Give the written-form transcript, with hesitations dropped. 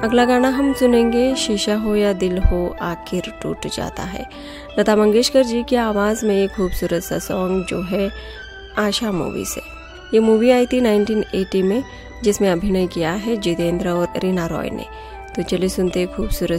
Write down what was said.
अगला गाना हम सुनेंगे शीशा हो या दिल हो आखिर टूट जाता है। लता मंगेशकर जी की आवाज़ में एक खूबसूरत सा सॉन्ग जो है आशा मूवी से। ये मूवी आई थी 1980 में, जिसमें अभिनय किया है जितेंद्र और रीना रॉय ने। तो चलिए सुनते खूबसूरत